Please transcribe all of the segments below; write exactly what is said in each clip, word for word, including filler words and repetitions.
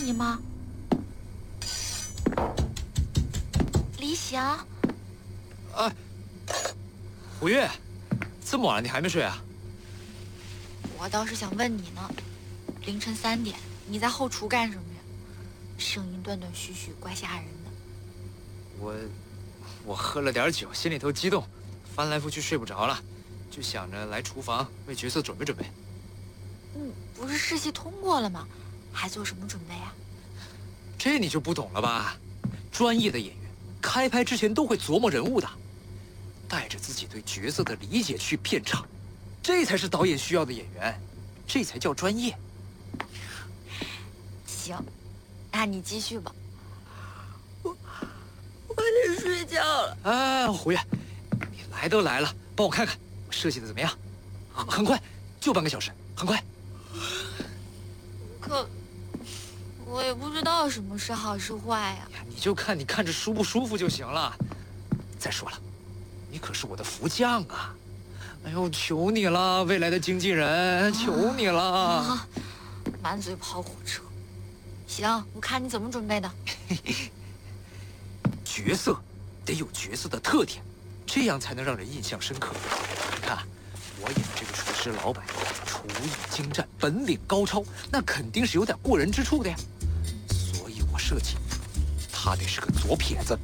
你吗？李想。 啊，五月，这么晚了你还没睡啊？ 我倒是想问你呢，凌晨三点你在后厨干什么呀？声音断断续续，怪吓人的。 我，我喝了点酒，心里头激动，翻来覆去睡不着了，就想着来厨房为角色准备准备。 嗯，不是试戏通过了吗？还做什么准备啊？ 这你就不懂了吧？专业的演员开拍之前都会琢磨人物的，带着自己对角色的理解去片场，这才是导演需要的演员，这才叫专业。 行，那你继续吧。我我得睡觉了。 啊，胡月，你来都来了，帮我看看我设计的怎么样？很很快，就半个小时，很快。 可我也不知道什么是好是坏呀。 你就看你看着舒不舒服就行了。再说了，你可是我的福将啊！哎呦，求你了，未来的经纪人，求你了！ 啊，满嘴跑火车。行，我看你怎么准备的。 角色得有角色的特点，这样才能让人印象深刻。你看，我演的这个厨师老板，厨艺精湛，本领高超，那肯定是有点过人之处的呀。所以我设计，他得是个左撇子。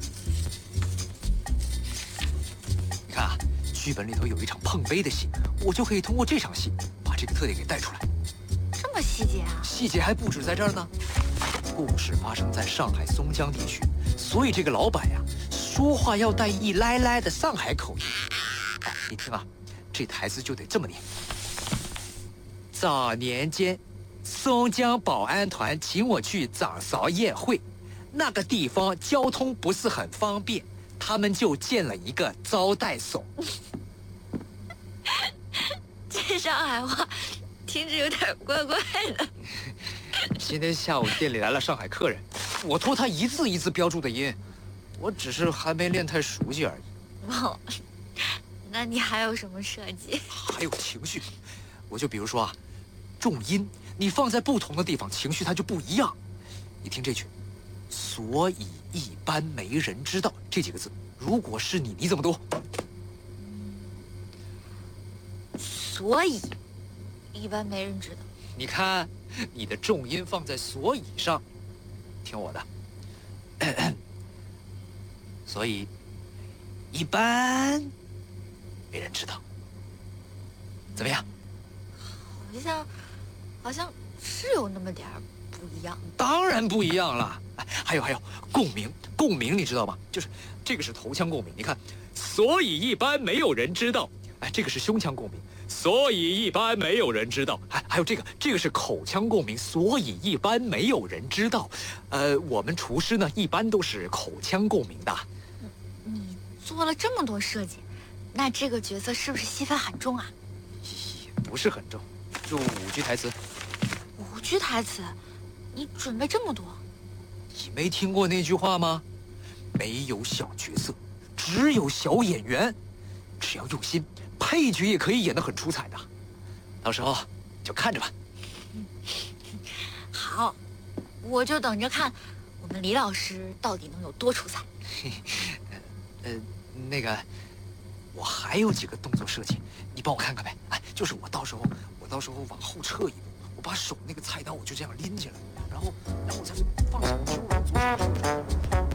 你看啊，剧本里头有一场碰杯的戏，我就可以通过这场戏把这个特点给带出来。 这么细节啊？细节还不止在这儿呢。故事发生在上海松江地区，所以这个老板呀，说话要带一来来的上海口音。你听啊，这台词就得这么念：早年间，松江保安团请我去掌勺宴会，那个地方交通不是很方便，他们就建了一个招待所。 这上海话听着有点怪怪的。 今天下午店里来了上海客人，我托他一字一字标注的音，我只是还没练太熟悉而已。 哦，那你还有什么设计？ 还有情绪，我就比如说啊，重音你放在不同的地方，情绪它就不一样。你听这句，所以一般没人知道这几个字，如果是你，你怎么读？ 所以一般没人知道。 你看，你的重音放在所以上，听我的。咳咳，所以一般没人知道，怎么样？ 好像好像是有那么点儿不一样。 当然不一样了。哎，还有还有，共鸣，共鸣你知道吗？就是这个是头腔共鸣，你看，所以一般没有人知道。哎，这个是胸腔共鸣，所以一般没有人知道。还还有这个，这个是口腔共鸣，所以一般没有人知道。呃，我们厨师呢，一般都是口腔共鸣的。 你做了这么多设计，那这个角色是不是戏份很重啊？ 也不是很重，就五句台词。 五句台词，你准备这么多？ 你没听过那句话吗？没有小角色，只有小演员。只要用心，配角也可以演得很出彩的。到时候就看着吧。 好，我就等着看我们李老师到底能有多出彩。 呃，那个，我还有几个动作设计，你帮我看看呗。哎，就是我到时候，我到时候往后撤一步，我把手那个菜刀我就这样拎起来，然后，然后我再放手之后左手。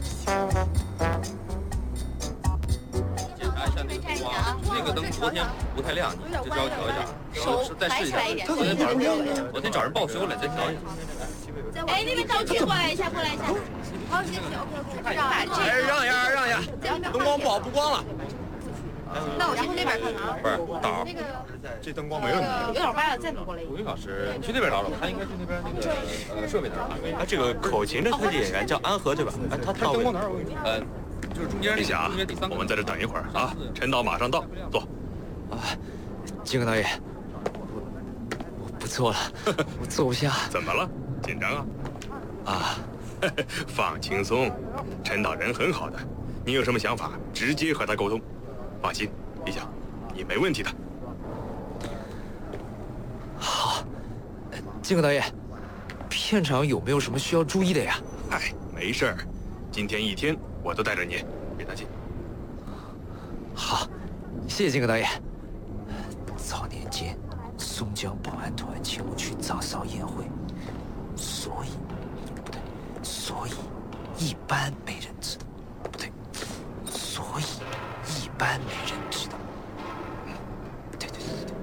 那个灯昨天不太亮，你就稍微调一下，手再试一下。昨天早上，昨天找人报修了，再调一下。 哎，那边道具过来一下，过来一下。好，谢谢。 哎，让一下，让一下。灯光不好，不光了。 那我先去那边看看啊。 不是，导，这灯光没问题。 有点歪了，再挪过来一点。 吴云老师，你去那边找找，他应该去那边那个呃设备那儿。 哎，这个口琴的特技演员叫安和对吧？哎，他他灯光哪有问题？呃。就是中间李霞，我们在这等一会儿啊，陈导马上到，坐。 啊，金戈导演，我我不做了，我坐不下。 怎么了？紧张啊？ 啊， 放轻松，陈导人很好的，你有什么想法直接和他沟通。放心，李霞，你没问题的。 好，金戈导演，片片场有没有什么需要注意的呀？ 哎，没事儿，今天一天我都带着你，别担心。 好，谢谢金戈导演。早年间，松江保安团请我去掌勺宴会，所以不对，所以一般没人知道，不对，所以一般没人知道。嗯，对对对对。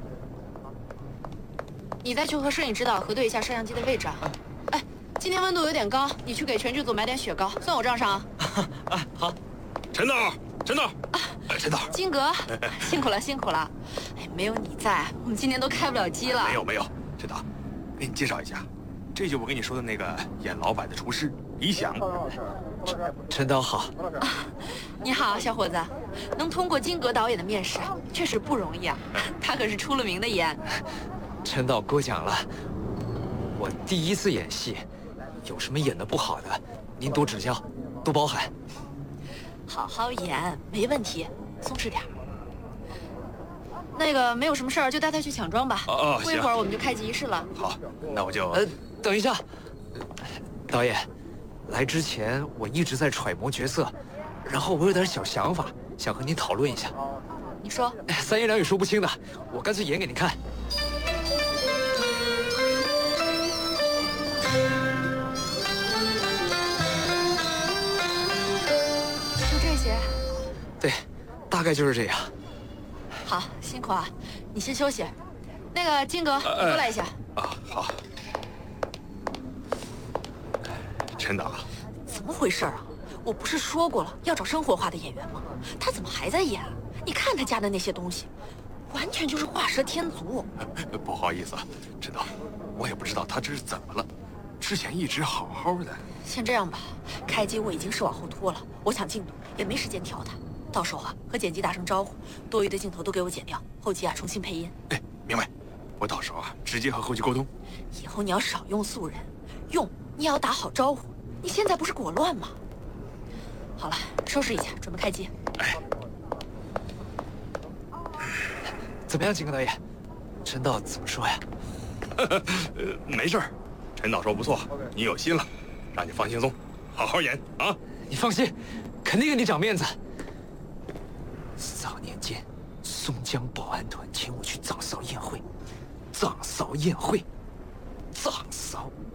你再去和摄影指导核对一下摄像机的位置啊。哎，今天温度有点高，你去给全剧组买点雪糕，算我账上啊。 啊，好。 陈导，陈导， 啊， 陈导， 金格，辛苦了，辛苦了。哎，没有你在，我们今天都开不了机了。 没有没有，陈导，给你介绍一下，这就我跟你说的那个演老板的厨师李想。 陈导好。 啊，你好，小伙子，能通过金格导演的面试，确实不容易啊。他可是出了名的严。 陈导过奖了，我第一次演戏，有什么演得不好的，您多指教，多包涵。 好好演，没问题，松弛点。那个没有什么事儿，就带他去抢妆吧。 哦哦， 过一会儿我们就开机仪式了。 好，那我就…… 呃，等一下，导演，来之前我一直在揣摩角色，然后我有点小想法，想和您讨论一下。 你说。 三言两语说不清的，我干脆演给您看。对，大概就是这样。 好，辛苦啊，你先休息。那个金格，你过来一下。 啊，好。陈导， 怎么回事啊？我不是说过了要找生活化的演员吗？他怎么还在演？你看他加的那些东西，完全就是画蛇添足。 不好意思，陈导，我也不知道他这是怎么了。之前一直好好的。 先这样吧，开机我已经是往后拖了，我抢进度也没时间调它。到时候啊，和剪辑打声招呼，多余的镜头都给我剪掉，后期啊重新配音。 哎，明白。我到时候啊直接和后期沟通。 以后你要少用素人，用你也要打好招呼。你现在不是裹乱吗？好了，收拾一下，准备开机。 哎， 怎么样，金戈导演？陈导怎么说呀？ 呃，没事儿，陈导说不错，你有心了，让你放轻松，好好演啊。 你放心，肯定给你长面子。早年间，松江保安团请我去掌勺宴会，掌勺宴会，掌勺